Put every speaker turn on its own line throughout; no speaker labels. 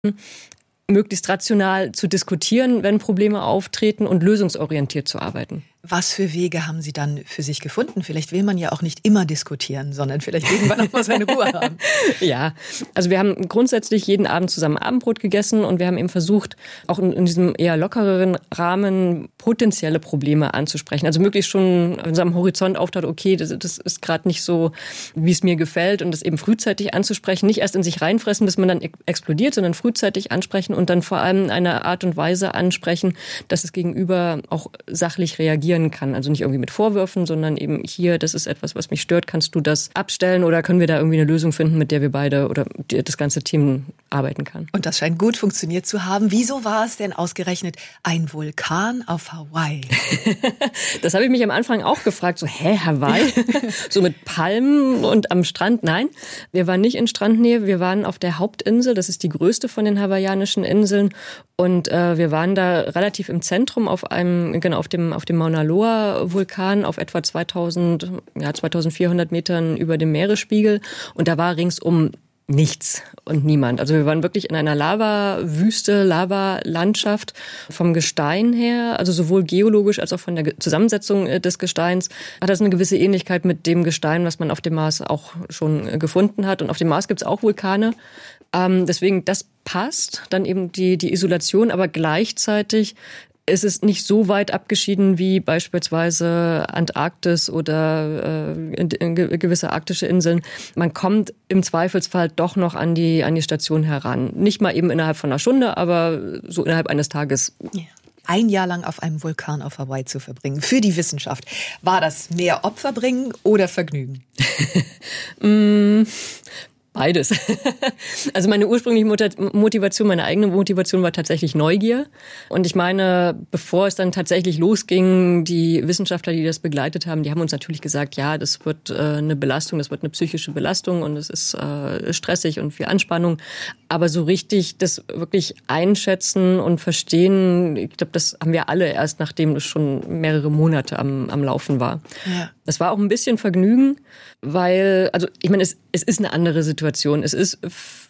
möglichst rational zu diskutieren, wenn Probleme auftreten und lösungsorientiert zu arbeiten.
Was für Wege haben Sie dann für sich gefunden? Vielleicht will man ja auch nicht immer diskutieren, sondern vielleicht irgendwann auch mal seine Ruhe haben.
Ja, also wir haben grundsätzlich jeden Abend zusammen Abendbrot gegessen und wir haben eben versucht, auch in diesem eher lockereren Rahmen potenzielle Probleme anzusprechen. Also möglichst schon an unserem Horizont auftaucht, okay, das ist gerade nicht so, wie es mir gefällt, und das eben frühzeitig anzusprechen. Nicht erst in sich reinfressen, bis man dann explodiert, sondern frühzeitig ansprechen und dann vor allem in einer Art und Weise ansprechen, dass das Gegenüber auch sachlich reagieren kann. Also nicht irgendwie mit Vorwürfen, sondern eben hier, das ist etwas, was mich stört. Kannst du das abstellen oder können wir da irgendwie eine Lösung finden, mit der wir beide oder das ganze Team arbeiten kann?
Und das scheint gut funktioniert zu haben. Wieso war es denn ausgerechnet ein Vulkan auf Hawaii?
Das habe ich mich am Anfang auch gefragt. So, Hawaii? So mit Palmen und am Strand? Nein, wir waren nicht in Strandnähe. Wir waren auf der Hauptinsel. Das ist die größte von den hawaiianischen Inseln. Und wir waren da relativ im Zentrum auf dem Mauna Loa Vulkan auf etwa 2400 Metern über dem Meeresspiegel. Und da war ringsum nichts und niemand. Also wir waren wirklich in einer Lava-Wüste, Lava-Landschaft vom Gestein her, also sowohl geologisch als auch von der Zusammensetzung des Gesteins hat das eine gewisse Ähnlichkeit mit dem Gestein, was man auf dem Mars auch schon gefunden hat. Und auf dem Mars gibt es auch Vulkane. Deswegen, das passt, dann eben die Isolation, aber gleichzeitig ist es nicht so weit abgeschieden wie beispielsweise Antarktis oder gewisse arktische Inseln. Man kommt im Zweifelsfall doch noch an die Station heran. Nicht mal eben innerhalb von einer Stunde, aber so innerhalb eines Tages.
Ja. Ein Jahr lang auf einem Vulkan auf Hawaii zu verbringen, für die Wissenschaft. War das mehr Opfer bringen oder Vergnügen?
Beides. Also meine ursprüngliche Motivation, meine eigene Motivation war tatsächlich Neugier. Und ich meine, bevor es dann tatsächlich losging, die Wissenschaftler, die das begleitet haben, die haben uns natürlich gesagt, ja, das wird eine Belastung, das wird eine psychische Belastung und es ist stressig und viel Anspannung. Aber so richtig das wirklich einschätzen und verstehen, ich glaube, das haben wir alle erst, nachdem das schon mehrere Monate am Laufen war. Ja. Das war auch ein bisschen Vergnügen, weil, also ich meine, es ist eine andere Situation. Es ist,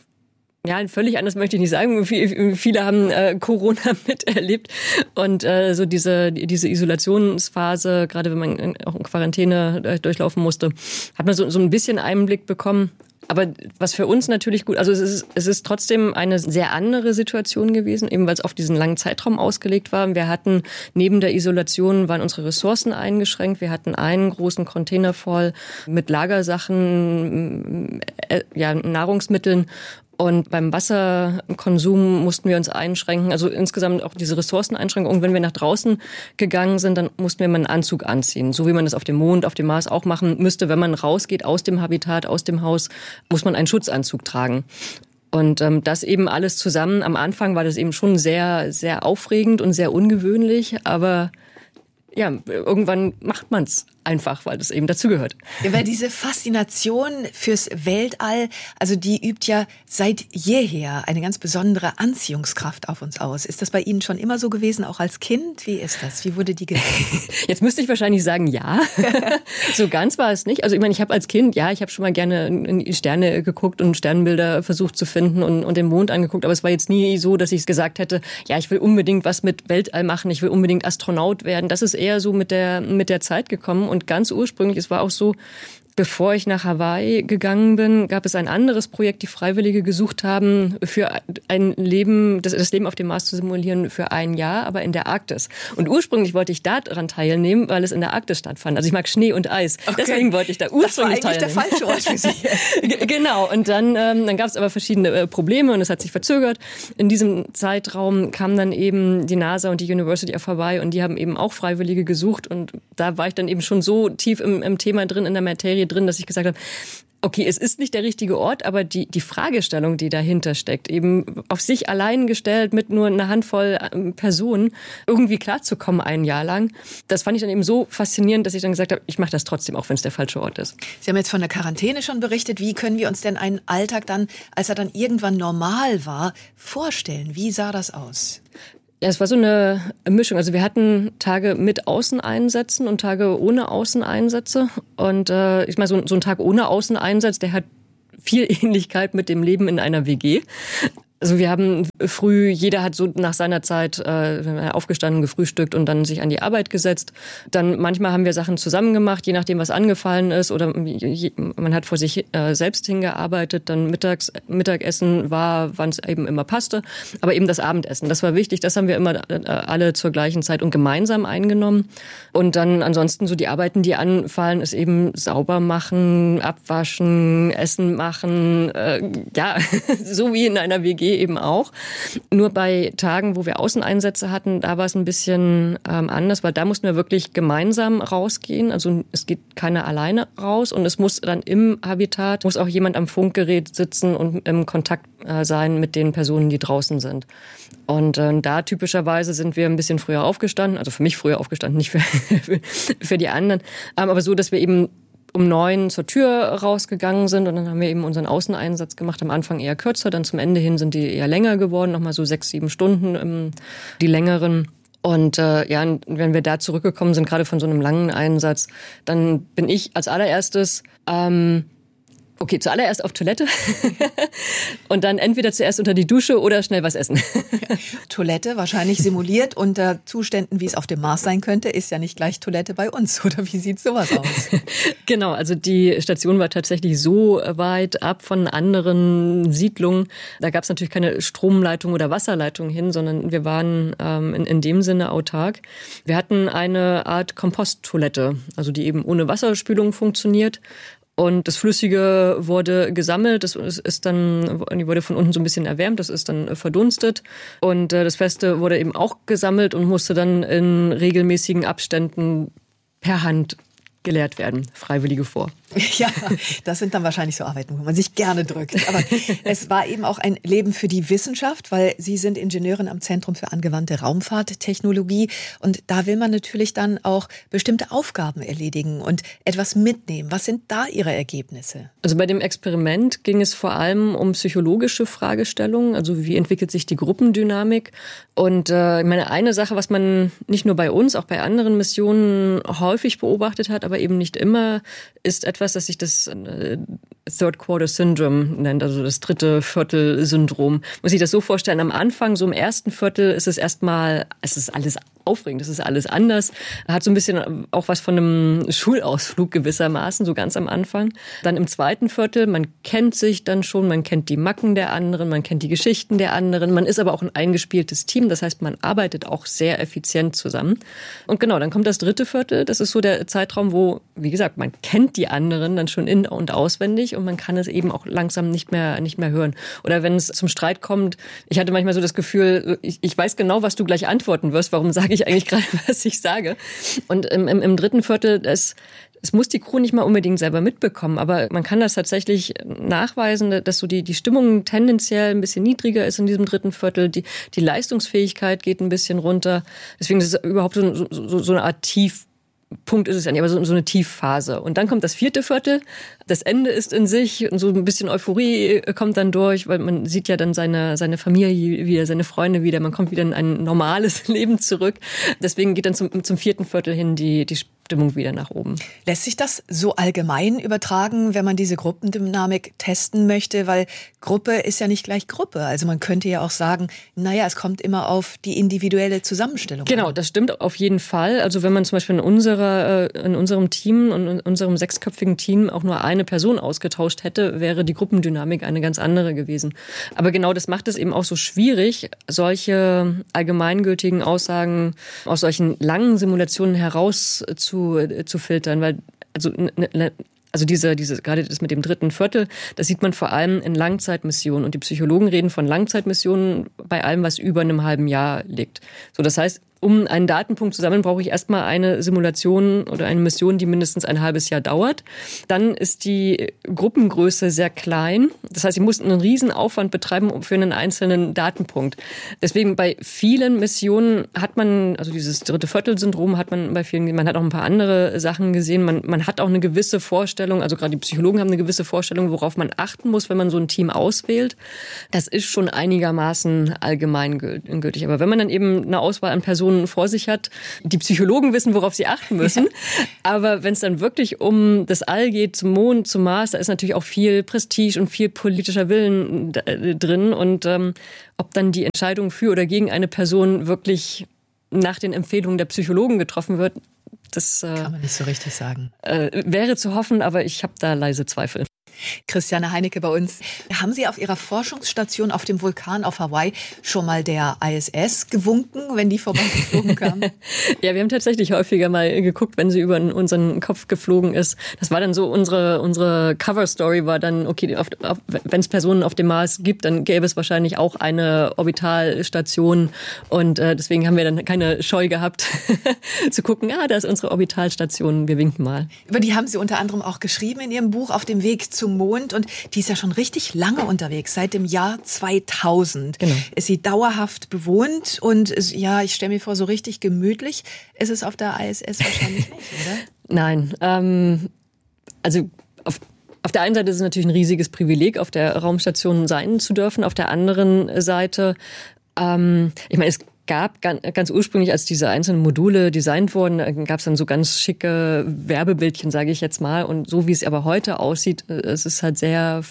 ja, völlig anders möchte ich nicht sagen. Viele haben Corona miterlebt und so diese Isolationsphase, gerade wenn man auch in Quarantäne durchlaufen musste, hat man so ein bisschen Einblick bekommen. Aber was für uns natürlich gut, also es ist trotzdem eine sehr andere Situation gewesen, eben weil es auf diesen langen Zeitraum ausgelegt war. Wir hatten neben der Isolation waren unsere Ressourcen eingeschränkt. Wir hatten einen großen Container voll mit Lagersachen, Nahrungsmitteln. Und beim Wasserkonsum mussten wir uns einschränken, also insgesamt auch diese Ressourceneinschränkungen. Wenn wir nach draußen gegangen sind, dann mussten wir mal einen Anzug anziehen. So wie man das auf dem Mond, auf dem Mars auch machen müsste. Wenn man rausgeht aus dem Habitat, aus dem Haus, muss man einen Schutzanzug tragen. Und das eben alles zusammen. Am Anfang war das eben schon sehr, sehr aufregend und sehr ungewöhnlich. Aber ja, irgendwann macht man es einfach, weil das eben dazugehört.
Ja, weil diese Faszination fürs Weltall, also die übt ja seit jeher eine ganz besondere Anziehungskraft auf uns aus. Ist das bei Ihnen schon immer so gewesen, auch als Kind? Wie ist das? Wie wurde die gelernt?
Jetzt müsste ich wahrscheinlich sagen, ja. So ganz war es nicht. Also ich meine, ich habe als Kind, ich habe schon mal gerne in die Sterne geguckt und Sternbilder versucht zu finden und den Mond angeguckt. Aber es war jetzt nie so, dass ich gesagt hätte, ja, ich will unbedingt was mit Weltall machen, ich will unbedingt Astronaut werden. Das ist eher so mit der Zeit gekommen. Und ganz ursprünglich, es war auch so, bevor ich nach Hawaii gegangen bin, gab es ein anderes Projekt, die Freiwillige gesucht haben, für ein Leben, das Leben auf dem Mars zu simulieren für ein Jahr, aber in der Arktis. Und ursprünglich wollte ich daran teilnehmen, weil es in der Arktis stattfand. Also ich mag Schnee und Eis. Okay. Deswegen wollte ich da ursprünglich teilnehmen.
Das war eigentlich der falsche Ort für Sie.
Genau. Und dann gab es aber verschiedene Probleme und es hat sich verzögert. In diesem Zeitraum kam dann eben die NASA und die University of Hawaii und die haben eben auch Freiwillige gesucht. Und da war ich dann eben schon so tief im Thema drin, in der Materie drin, dass ich gesagt habe, okay, es ist nicht der richtige Ort, aber die Fragestellung, die dahinter steckt, eben auf sich allein gestellt mit nur einer Handvoll Personen irgendwie klarzukommen ein Jahr lang, das fand ich dann eben so faszinierend, dass ich dann gesagt habe, ich mache das trotzdem, auch wenn es der falsche Ort ist.
Sie haben jetzt von der Quarantäne schon berichtet. Wie können wir uns denn einen Alltag dann, als er dann irgendwann normal war, vorstellen? Wie sah das aus?
Ja, es war so eine Mischung. Also wir hatten Tage mit Außeneinsätzen und Tage ohne Außeneinsätze. Und ich meine, so ein Tag ohne Außeneinsatz, der hat viel Ähnlichkeit mit dem Leben in einer WG. Also wir haben früh, jeder hat so nach seiner Zeit aufgestanden, gefrühstückt und dann sich an die Arbeit gesetzt. Dann manchmal haben wir Sachen zusammen gemacht, je nachdem, was angefallen ist. Oder man hat vor sich selbst hingearbeitet. Dann Mittagessen war, wann es eben immer passte. Aber eben das Abendessen, das war wichtig. Das haben wir immer alle zur gleichen Zeit und gemeinsam eingenommen. Und dann ansonsten so die Arbeiten, die anfallen, ist eben sauber machen, abwaschen, Essen machen. Ja, so wie in einer WG eben auch. Nur bei Tagen, wo wir Außeneinsätze hatten, da war es ein bisschen anders, weil da mussten wir wirklich gemeinsam rausgehen. Also es geht keiner alleine raus und es muss dann im Habitat, muss auch jemand am Funkgerät sitzen und im Kontakt sein mit den Personen, die draußen sind. Und da typischerweise sind wir ein bisschen früher aufgestanden, also für mich früher aufgestanden, nicht für die anderen, aber so, dass wir eben um 9 zur Tür rausgegangen sind und dann haben wir eben unseren Außeneinsatz gemacht. Am Anfang eher kürzer, dann zum Ende hin sind die eher länger geworden, nochmal so 6-7 Stunden, die längeren. Und wenn wir da zurückgekommen sind, gerade von so einem langen Einsatz, dann bin ich als allererstes zuallererst auf Toilette und dann entweder zuerst unter die Dusche oder schnell was essen.
Toilette wahrscheinlich simuliert unter Zuständen, wie es auf dem Mars sein könnte, ist ja nicht gleich Toilette bei uns, oder wie sieht sowas aus?
Genau, also die Station war tatsächlich so weit ab von anderen Siedlungen. Da gab es natürlich keine Stromleitung oder Wasserleitung hin, sondern wir waren in dem Sinne autark. Wir hatten eine Art Komposttoilette, also die eben ohne Wasserspülung funktioniert. Und das Flüssige wurde gesammelt, die wurde von unten so ein bisschen erwärmt, das ist dann verdunstet. Und das Feste wurde eben auch gesammelt und musste dann in regelmäßigen Abständen per Hand geleert werden, Freiwillige vor.
Ja, das sind dann wahrscheinlich so Arbeiten, wo man sich gerne drückt. Aber es war eben auch ein Leben für die Wissenschaft, weil Sie sind Ingenieurin am Zentrum für angewandte Raumfahrttechnologie. Und da will man natürlich dann auch bestimmte Aufgaben erledigen und etwas mitnehmen. Was sind da Ihre Ergebnisse?
Also bei dem Experiment ging es vor allem um psychologische Fragestellungen. Also wie entwickelt sich die Gruppendynamik? Und ich meine, eine Sache, was man nicht nur bei uns, auch bei anderen Missionen häufig beobachtet hat, aber eben nicht immer, ist etwas, das sich das Third Quarter Syndrome nennt, also das dritte Viertel-Syndrom. Muss ich das so vorstellen, am Anfang, so im ersten Viertel ist es erstmal, es ist alles aufregend, es ist alles anders. Hat so ein bisschen auch was von einem Schulausflug gewissermaßen, so ganz am Anfang. Dann im zweiten Viertel, man kennt sich dann schon, man kennt die Macken der anderen, man kennt die Geschichten der anderen, man ist aber auch ein eingespieltes Team, das heißt, man arbeitet auch sehr effizient zusammen. Und genau, dann kommt das dritte Viertel, das ist so der Zeitraum, wo, wie gesagt, man kennt die anderen dann schon in- und auswendig und man kann es eben auch langsam nicht mehr hören. Oder wenn es zum Streit kommt, ich hatte manchmal so das Gefühl, ich weiß genau, was du gleich antworten wirst, warum sage ich eigentlich gerade, was ich sage. Und im dritten Viertel, es muss die Crew nicht mal unbedingt selber mitbekommen, aber man kann das tatsächlich nachweisen, dass so die Stimmung tendenziell ein bisschen niedriger ist in diesem dritten Viertel, die Leistungsfähigkeit geht ein bisschen runter. Deswegen ist es überhaupt so eine Art Tiefpunkt ist es ja nicht, aber so eine Tiefphase. Und dann kommt das vierte Viertel, das Ende ist in sich und so ein bisschen Euphorie kommt dann durch, weil man sieht ja dann seine Familie wieder, seine Freunde wieder, man kommt wieder in ein normales Leben zurück. Deswegen geht dann zum vierten Viertel hin die Stimmung wieder nach oben.
Lässt sich das so allgemein übertragen, wenn man diese Gruppendynamik testen möchte? Weil Gruppe ist ja nicht gleich Gruppe. Also man könnte ja auch sagen, naja, es kommt immer auf die individuelle Zusammenstellung an.
Genau, das stimmt auf jeden Fall. Also wenn man zum Beispiel in unserem Team und in unserem 6-köpfigen Team auch nur eine Person ausgetauscht hätte, wäre die Gruppendynamik eine ganz andere gewesen. Aber genau das macht es eben auch so schwierig, solche allgemeingültigen Aussagen aus solchen langen Simulationen heraus zu filtern, weil also diese gerade das mit dem dritten Viertel, das sieht man vor allem in Langzeitmissionen und die Psychologen reden von Langzeitmissionen bei allem, was über einem halben Jahr liegt. So, das heißt, um einen Datenpunkt zu sammeln, brauche ich erstmal eine Simulation oder eine Mission, die mindestens ein halbes Jahr dauert. Dann ist die Gruppengröße sehr klein. Das heißt, ich muss einen riesen Aufwand betreiben für einen einzelnen Datenpunkt. Deswegen bei vielen Missionen hat man, also dieses dritte Viertel-Syndrom hat man bei vielen, man hat auch ein paar andere Sachen gesehen. Man hat auch eine gewisse Vorstellung, also gerade die Psychologen haben eine gewisse Vorstellung, worauf man achten muss, wenn man so ein Team auswählt. Das ist schon einigermaßen allgemeingültig. Aber wenn man dann eben eine Auswahl an Personen Person vor sich hat. Die Psychologen wissen, worauf sie achten müssen. Aber wenn es dann wirklich um das All geht, zum Mond, zum Mars, da ist natürlich auch viel Prestige und viel politischer Willen drin. Und ob dann die Entscheidung für oder gegen eine Person wirklich nach den Empfehlungen der Psychologen getroffen wird, das
kann man nicht so richtig sagen.
Wäre zu hoffen, aber ich habe da leise Zweifel.
Christiane Heinecke bei uns. Haben Sie auf Ihrer Forschungsstation auf dem Vulkan auf Hawaii schon mal der ISS gewunken, wenn die vorbeigeflogen kam?
Ja, wir haben tatsächlich häufiger mal geguckt, wenn sie über unseren Kopf geflogen ist. Das war dann so, unsere Cover-Story war dann, okay, wenn es Personen auf dem Mars gibt, dann gäbe es wahrscheinlich auch eine Orbitalstation. Und deswegen haben wir dann keine Scheu gehabt, zu gucken, da ist unsere Orbitalstation, wir winken mal.
Über die haben Sie unter anderem auch geschrieben in Ihrem Buch Auf dem Weg zum Mond, und die ist ja schon richtig lange unterwegs, seit dem Jahr 2000.
Genau.
Ist sie dauerhaft bewohnt und ist, ja, ich stelle mir vor, so richtig gemütlich ist es auf der ISS wahrscheinlich nicht, oder?
Nein, also auf der einen Seite ist es natürlich ein riesiges Privileg, auf der Raumstation sein zu dürfen. Auf der anderen Seite, ich meine, es gab ganz ursprünglich, als diese einzelnen Module designt wurden, gab es dann so ganz schicke Werbebildchen, sage ich jetzt mal. Und so wie es aber heute aussieht, es ist halt sehr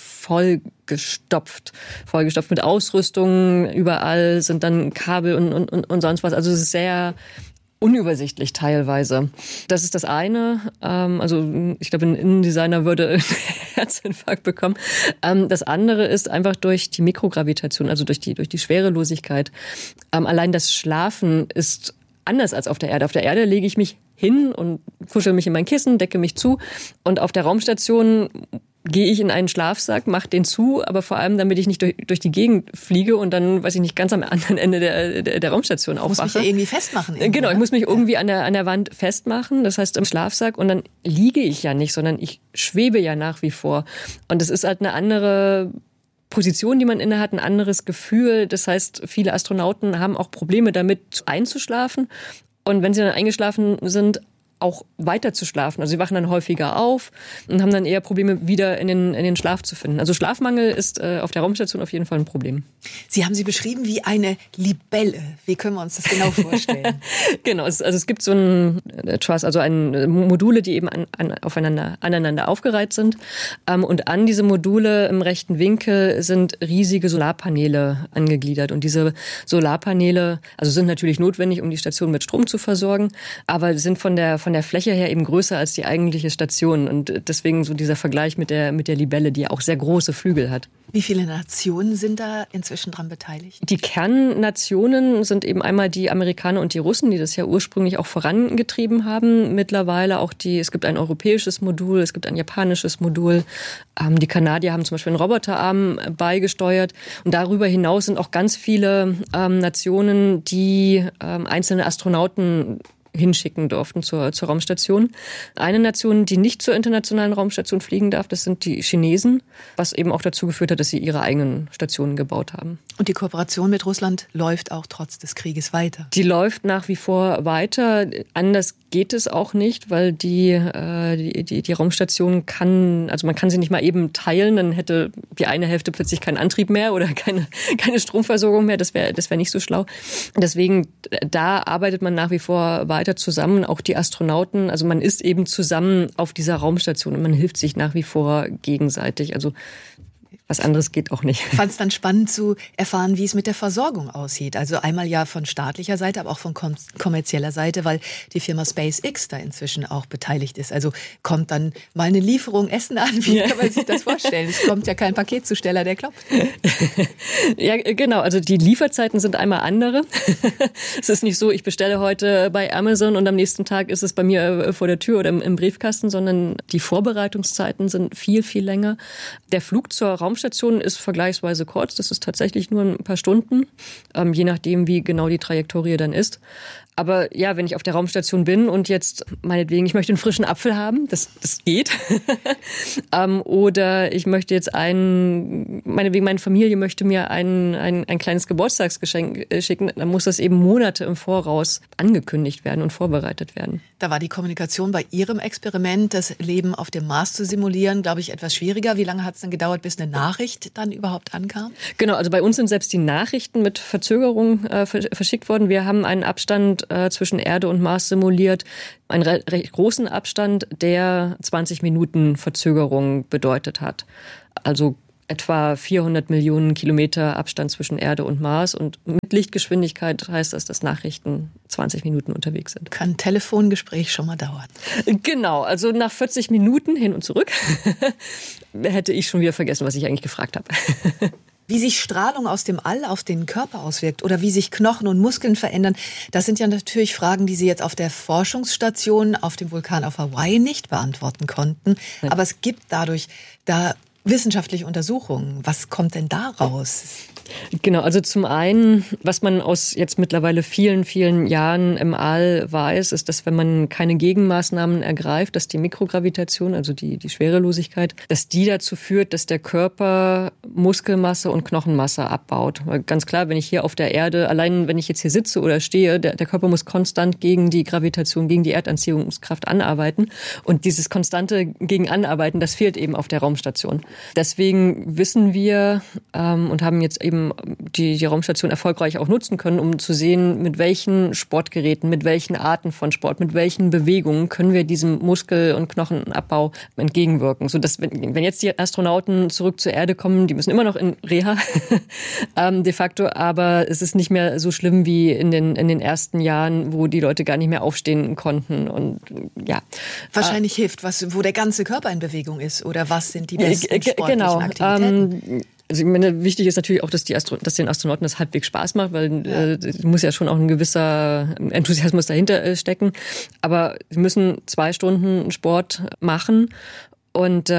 vollgestopft mit Ausrüstung. Überall sind dann Kabel und sonst was. Also es ist sehr unübersichtlich teilweise. Das ist das eine. Also ich glaube, ein Innendesigner würde einen Herzinfarkt bekommen. Das andere ist einfach durch die Mikrogravitation, also durch die Schwerelosigkeit. Allein das Schlafen ist anders als auf der Erde. Auf der Erde lege ich mich hin und kuschel mich in mein Kissen, decke mich zu. Und auf der Raumstation gehe ich in einen Schlafsack, mache den zu, aber vor allem, damit ich nicht durch die Gegend fliege und dann, weiß ich nicht, ganz am anderen Ende der Raumstation aufwache.
Muss mich ja irgendwie festmachen.
Genau, ich muss mich irgendwie an der Wand festmachen, das heißt im Schlafsack, und dann liege ich ja nicht, sondern ich schwebe ja nach wie vor. Und das ist halt eine andere Position, die man inne hat, ein anderes Gefühl. Das heißt, viele Astronauten haben auch Probleme damit einzuschlafen. Und wenn sie dann eingeschlafen sind, auch weiter zu schlafen. Also sie wachen dann häufiger auf und haben dann eher Probleme, wieder in den Schlaf zu finden. Also Schlafmangel ist auf der Raumstation auf jeden Fall ein Problem.
Sie haben sie beschrieben wie eine Libelle. Wie können wir uns das genau vorstellen?
Genau, also es gibt so ein Truss, also Module, die eben aneinander aufgereiht sind. Und an diese Module im rechten Winkel sind riesige Solarpaneele angegliedert. Und diese Solarpaneele, also sind natürlich notwendig, um die Station mit Strom zu versorgen, aber sind von der Fläche her eben größer als die eigentliche Station. Und deswegen so dieser Vergleich mit der Libelle, die ja auch sehr große Flügel hat.
Wie viele Nationen sind da inzwischen dran beteiligt?
Die Kernnationen sind eben einmal die Amerikaner und die Russen, die das ja ursprünglich auch vorangetrieben haben. Mittlerweile auch es gibt ein europäisches Modul, es gibt ein japanisches Modul. Die Kanadier haben zum Beispiel einen Roboterarm beigesteuert. Und darüber hinaus sind auch ganz viele Nationen, die einzelne Astronauten hinschicken durften zur Raumstation. Eine Nation, die nicht zur internationalen Raumstation fliegen darf, das sind die Chinesen, was eben auch dazu geführt hat, dass sie ihre eigenen Stationen gebaut haben.
Und die Kooperation mit Russland läuft auch trotz des Krieges weiter? Die
läuft nach wie vor weiter. Anders geht es auch nicht, weil die Raumstation man kann sie nicht mal eben teilen, dann hätte die eine Hälfte plötzlich keinen Antrieb mehr oder keine Stromversorgung mehr. Das wäre nicht so schlau. Deswegen, da arbeitet man nach wie vor weiter zusammen, auch die Astronauten. Also man ist eben zusammen auf dieser Raumstation und man hilft sich nach wie vor gegenseitig. Also was anderes geht auch nicht.
Ich fand es dann spannend zu erfahren, wie es mit der Versorgung aussieht. Also einmal ja von staatlicher Seite, aber auch von kommerzieller Seite, weil die Firma SpaceX da inzwischen auch beteiligt ist. Also kommt dann mal eine Lieferung Essen an. Wie kann man sich das vorstellen? Es kommt ja kein Paketzusteller, der klopft.
Ja, genau. Also die Lieferzeiten sind einmal andere. Es ist nicht so, ich bestelle heute bei Amazon und am nächsten Tag ist es bei mir vor der Tür oder im Briefkasten, sondern die Vorbereitungszeiten sind viel, viel länger. Der Flug zur Raumstation ist vergleichsweise kurz. Das ist tatsächlich nur ein paar Stunden, je nachdem, wie genau die Trajektorie dann ist. Aber ja, wenn ich auf der Raumstation bin und jetzt meinetwegen, ich möchte einen frischen Apfel haben, das geht. Oder ich möchte jetzt meinetwegen meine Familie möchte mir ein kleines Geburtstagsgeschenk schicken, dann muss das eben Monate im Voraus angekündigt werden und vorbereitet werden.
Da war die Kommunikation bei Ihrem Experiment, das Leben auf dem Mars zu simulieren, glaube ich, etwas schwieriger. Wie lange hat es denn gedauert, bis eine Nachricht dann überhaupt ankam?
Genau, also bei uns sind selbst die Nachrichten mit Verzögerung verschickt worden. Wir haben einen Abstand zwischen Erde und Mars simuliert. Einen recht großen Abstand, der 20 Minuten Verzögerung bedeutet hat. Also etwa 400 Millionen Kilometer Abstand zwischen Erde und Mars. Und mit Lichtgeschwindigkeit heißt das, dass Nachrichten 20 Minuten unterwegs sind.
Kann ein Telefongespräch schon mal dauern.
Genau, also nach 40 Minuten hin und zurück hätte ich schon wieder vergessen, was ich eigentlich gefragt habe.
Wie sich Strahlung aus dem All auf den Körper auswirkt oder wie sich Knochen und Muskeln verändern, das sind ja natürlich Fragen, die Sie jetzt auf der Forschungsstation auf dem Vulkan auf Hawaii nicht beantworten konnten. Aber es gibt dadurch da wissenschaftliche Untersuchungen. Was kommt denn da raus?
Genau, also zum einen, was man aus jetzt mittlerweile vielen, vielen Jahren im All weiß, ist, dass wenn man keine Gegenmaßnahmen ergreift, dass die Mikrogravitation, also die Schwerelosigkeit, dass die dazu führt, dass der Körper Muskelmasse und Knochenmasse abbaut. Weil ganz klar, wenn ich hier auf der Erde, allein wenn ich jetzt hier sitze oder stehe, der Körper muss konstant gegen die Gravitation, gegen die Erdanziehungskraft anarbeiten. Und dieses konstante gegen Anarbeiten, das fehlt eben auf der Raumstation. Deswegen wissen wir und haben jetzt eben die Raumstation erfolgreich auch nutzen können, um zu sehen, mit welchen Sportgeräten, mit welchen Arten von Sport, mit welchen Bewegungen können wir diesem Muskel- und Knochenabbau entgegenwirken. Sodass, wenn jetzt die Astronauten zurück zur Erde kommen, die müssen immer noch in Reha de facto, aber es ist nicht mehr so schlimm wie in den ersten Jahren, wo die Leute gar nicht mehr aufstehen konnten. Und ja.
Wahrscheinlich hilft, wo der ganze Körper in Bewegung ist oder was sind die besten sportlichen Aktivitäten?
Also ich meine, wichtig ist natürlich auch, dass den Astronauten das halbwegs Spaß macht, weil muss ja schon auch ein gewisser Enthusiasmus dahinter stecken. Aber sie müssen 2 Stunden Sport machen und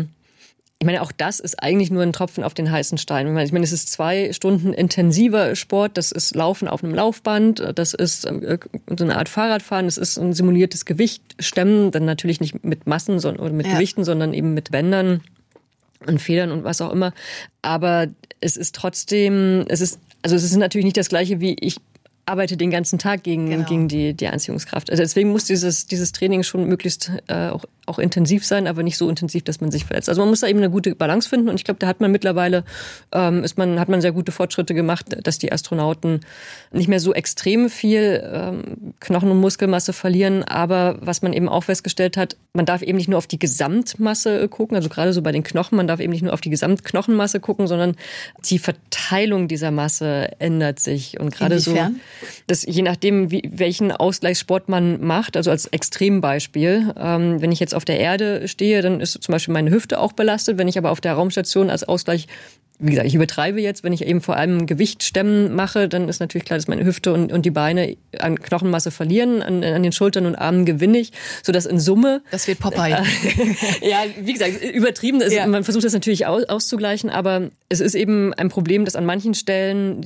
ich meine, auch das ist eigentlich nur ein Tropfen auf den heißen Stein. Ich meine, es ist 2 Stunden intensiver Sport, das ist Laufen auf einem Laufband, das ist so eine Art Fahrradfahren, das ist ein simuliertes Gewicht-Stemmen, dann natürlich nicht mit Massen oder mit Gewichten, sondern eben mit Bändern und Federn und was auch immer. Aber es ist trotzdem, es ist natürlich nicht das Gleiche wie ich arbeite den ganzen Tag gegen die Anziehungskraft. Also deswegen muss dieses Training schon möglichst auch intensiv sein, aber nicht so intensiv, dass man sich verletzt. Also man muss da eben eine gute Balance finden und ich glaube, da hat man mittlerweile hat man sehr gute Fortschritte gemacht, dass die Astronauten nicht mehr so extrem viel Knochen- und Muskelmasse verlieren, aber was man eben auch festgestellt hat, man darf eben nicht nur auf die Gesamtmasse gucken, also gerade so bei den Knochen, man darf eben nicht nur auf die Gesamtknochenmasse gucken, sondern die Verteilung dieser Masse ändert sich und gerade so, dass je nachdem, welchen Ausgleichssport man macht, also als Extrembeispiel, wenn ich jetzt auf der Erde stehe, dann ist zum Beispiel meine Hüfte auch belastet. Wenn ich aber auf der Raumstation als Ausgleich, wie gesagt, ich übertreibe jetzt, wenn ich eben vor allem Gewichtsstemmen mache, dann ist natürlich klar, dass meine Hüfte und die Beine an Knochenmasse verlieren, an den Schultern und Armen gewinne ich, sodass in Summe...
Das wird Popeye.
Ja, wie gesagt, übertrieben. Man versucht das natürlich auszugleichen, aber es ist eben ein Problem, dass an manchen Stellen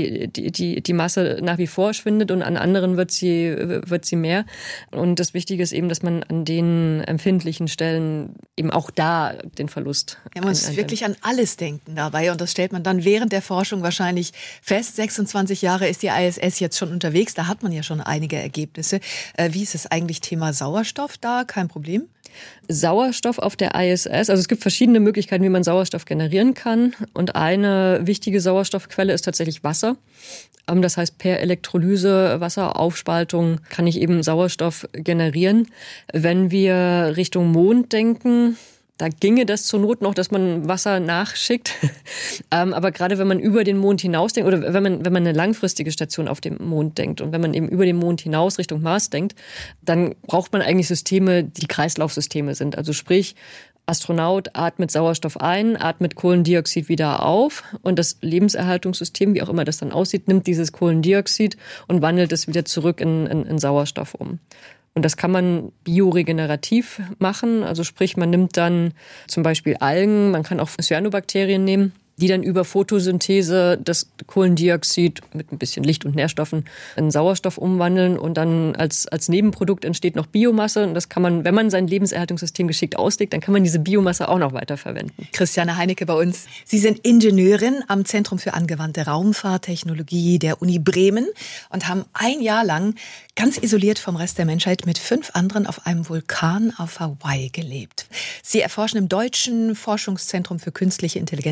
die Masse nach wie vor schwindet und an anderen wird sie mehr. Und das Wichtige ist eben, dass man an den empfindlichen Stellen eben auch da den Verlust...
Man muss wirklich an alles denken dabei. Und das stellt man dann während der Forschung wahrscheinlich fest. 26 Jahre ist die ISS jetzt schon unterwegs. Da hat man ja schon einige Ergebnisse. Wie ist es eigentlich Thema Sauerstoff da? Kein Problem?
Sauerstoff auf der ISS, also es gibt verschiedene Möglichkeiten, wie man Sauerstoff generieren kann. Und eine wichtige Sauerstoffquelle ist tatsächlich Wasser. Das heißt, per Elektrolyse, Wasseraufspaltung kann ich eben Sauerstoff generieren. Wenn wir Richtung Mond denken, da ginge das zur Not noch, dass man Wasser nachschickt. Aber gerade wenn man über den Mond hinaus denkt oder wenn man eine langfristige Station auf dem Mond denkt und wenn man eben über den Mond hinaus Richtung Mars denkt, dann braucht man eigentlich Systeme, die Kreislaufsysteme sind. Also sprich, Astronaut atmet Sauerstoff ein, atmet Kohlendioxid wieder auf und das Lebenserhaltungssystem, wie auch immer das dann aussieht, nimmt dieses Kohlendioxid und wandelt es wieder zurück in Sauerstoff um. Und das kann man bioregenerativ machen, also sprich, man nimmt dann zum Beispiel Algen, man kann auch Cyanobakterien nehmen, die dann über Photosynthese das Kohlendioxid mit ein bisschen Licht und Nährstoffen in Sauerstoff umwandeln und dann als Nebenprodukt entsteht noch Biomasse und das kann man, wenn man sein Lebenserhaltungssystem geschickt auslegt, dann kann man diese Biomasse auch noch weiterverwenden.
Christiane Heinecke bei uns. Sie sind Ingenieurin am Zentrum für angewandte Raumfahrttechnologie der Uni Bremen und haben 1 Jahr lang ganz isoliert vom Rest der Menschheit mit 5 anderen auf einem Vulkan auf Hawaii gelebt. Sie erforschen im Deutschen Forschungszentrum für künstliche Intelligenz in Bremen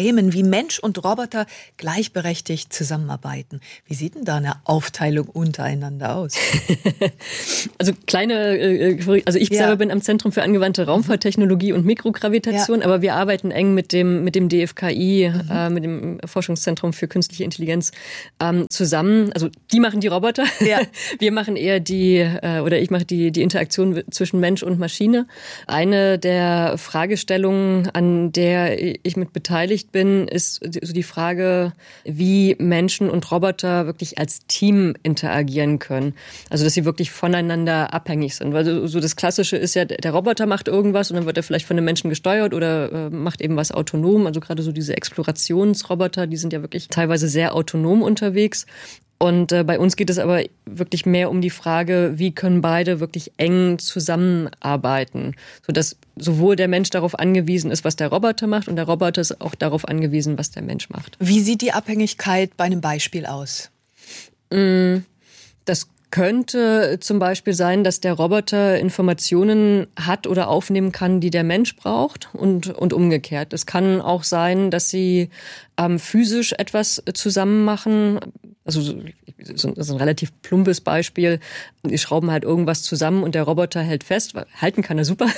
Systemen, wie Mensch und Roboter gleichberechtigt zusammenarbeiten. Wie sieht denn da eine Aufteilung untereinander aus?
Also ich selber bin am Zentrum für angewandte Raumfahrttechnologie und Mikrogravitation, aber wir arbeiten eng mit dem DFKI, mit dem Forschungszentrum für künstliche Intelligenz zusammen. Also die machen die Roboter, wir machen eher ich mache die Interaktion zwischen Mensch und Maschine. Eine der Fragestellungen, an der ich mit beteiligt bin, ist so die Frage, wie Menschen und Roboter wirklich als Team interagieren können. Also dass sie wirklich voneinander abhängig sind. Weil so das Klassische ist ja, der Roboter macht irgendwas und dann wird er vielleicht von einem Menschen gesteuert oder macht eben was autonom. Also gerade so diese Explorationsroboter, die sind ja wirklich teilweise sehr autonom unterwegs. Und bei uns geht es aber wirklich mehr um die Frage, wie können beide wirklich eng zusammenarbeiten, sodass sowohl der Mensch darauf angewiesen ist, was der Roboter macht, und der Roboter ist auch darauf angewiesen, was der Mensch macht.
Wie sieht die Abhängigkeit bei einem Beispiel aus?
Das könnte zum Beispiel sein, dass der Roboter Informationen hat oder aufnehmen kann, die der Mensch braucht und umgekehrt. Es kann auch sein, dass sie physisch etwas zusammen machen. Also so ein relativ plumpes Beispiel. Die schrauben halt irgendwas zusammen und der Roboter hält fest. Halten kann er super.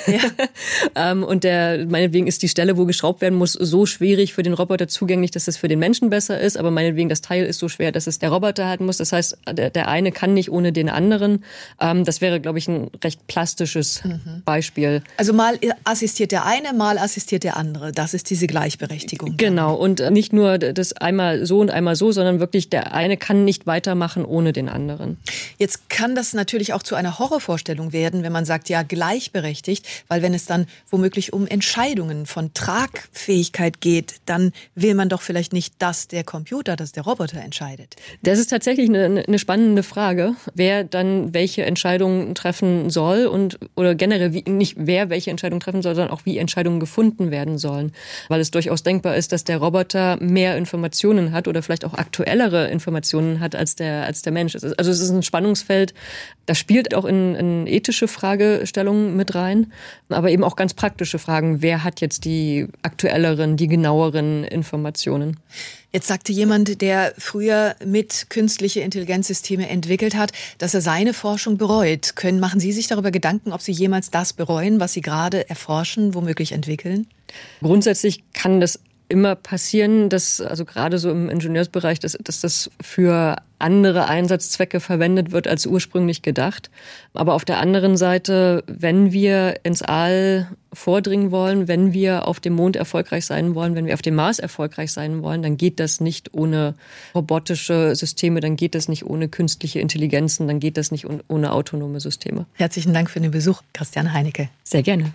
Ja. Und meinetwegen ist die Stelle, wo geschraubt werden muss, so schwierig für den Roboter zugänglich, dass es für den Menschen besser ist. Aber meinetwegen das Teil ist so schwer, dass es der Roboter halten muss. Das heißt, der eine kann nicht ohne den anderen. Das wäre, glaube ich, ein recht plastisches Beispiel.
Also mal assistiert der eine, mal assistiert der andere. Das ist diese Gleichberechtigung.
Genau. Und nicht nur das einmal so und einmal so, sondern wirklich der eine kann nicht weitermachen ohne den anderen.
Jetzt kann das natürlich auch zu einer Horrorvorstellung werden, wenn man sagt, ja, gleichberechtigt, weil wenn es dann womöglich um Entscheidungen von Tragfähigkeit geht, dann will man doch vielleicht nicht, dass der Computer, dass der Roboter entscheidet.
Das ist tatsächlich eine spannende Frage, wer dann welche Entscheidungen treffen soll oder generell nicht wer welche Entscheidungen treffen soll, sondern auch wie Entscheidungen gefunden werden sollen. Weil es durchaus denkbar ist, dass der Roboter mehr Informationen hat oder vielleicht auch aktuellere Informationen hat als der Mensch. Also es ist ein Spannungsfeld, das spielt auch in ethische Fragestellungen mit rein, aber eben auch ganz praktische Fragen. Wer hat jetzt die aktuelleren, die genaueren Informationen?
Jetzt sagte jemand, der früher mit künstliche Intelligenzsysteme entwickelt hat, dass er seine Forschung bereut. Machen Sie sich darüber Gedanken, ob Sie jemals das bereuen, was Sie gerade erforschen, womöglich entwickeln?
Grundsätzlich kann das immer passieren, dass also gerade so im Ingenieursbereich, dass das für andere Einsatzzwecke verwendet wird als ursprünglich gedacht. Aber auf der anderen Seite, wenn wir ins All vordringen wollen, wenn wir auf dem Mond erfolgreich sein wollen, wenn wir auf dem Mars erfolgreich sein wollen, dann geht das nicht ohne robotische Systeme, dann geht das nicht ohne künstliche Intelligenzen, dann geht das nicht ohne autonome Systeme.
Herzlichen Dank für den Besuch, Christiane Heinecke.
Sehr gerne.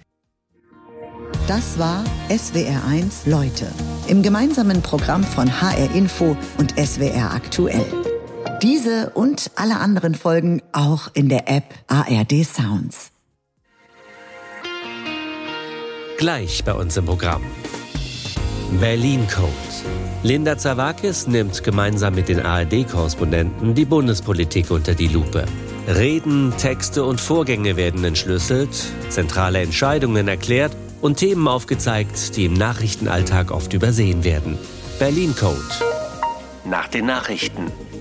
Das war SWR1 Leute im gemeinsamen Programm von HR Info und SWR Aktuell. Diese und alle anderen Folgen auch in der App ARD Sounds.
Gleich bei uns im Programm. Berlin Code. Linda Zerwakis nimmt gemeinsam mit den ARD-Korrespondenten die Bundespolitik unter die Lupe. Reden, Texte und Vorgänge werden entschlüsselt, zentrale Entscheidungen erklärt und Themen aufgezeigt, die im Nachrichtenalltag oft übersehen werden. Berlin Code. Nach den Nachrichten.